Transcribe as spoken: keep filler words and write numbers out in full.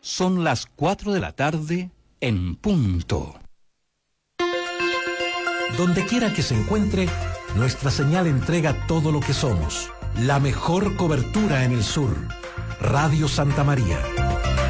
Son las cuatro de la tarde en punto. Donde quiera que se encuentre, nuestra señal entrega todo lo que somos. La mejor cobertura en el sur. Radio Santa María.